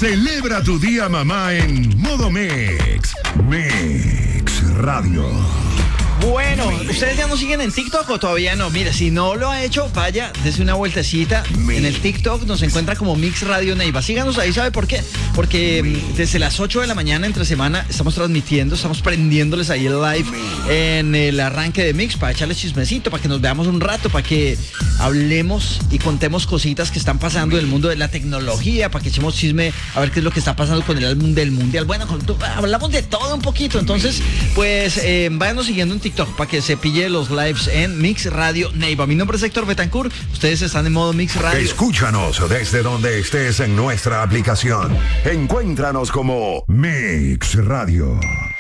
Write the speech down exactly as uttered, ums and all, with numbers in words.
Celebra tu día mamá en Modo Mix. Mix Radio. Bueno, ¿ustedes ya nos siguen en TikTok o todavía no? Mire, si no lo ha hecho, vaya, dése una vueltecita. En el TikTok nos encuentra como Mix Radio Neiva. Síganos ahí, ¿sabe por qué? Porque mm, desde las ocho de la mañana entre semana estamos transmitiendo, estamos prendiéndoles ahí el live en el arranque de Mix para echarles chismecito, para que nos veamos un rato, para que hablemos y contemos cositas que están pasando en el mundo de la tecnología, para que echemos chisme a ver qué es lo que está pasando con el álbum del Mundial. Bueno, con, hablamos de todo un poquito, entonces, pues, eh, váyanos siguiendo en TikTok para que se pille los lives en Mix Radio Neiva. Mi nombre es Héctor Betancourt. Ustedes están en modo Mix Radio. Escúchanos desde donde estés en nuestra aplicación. Encuéntranos como Mix Radio.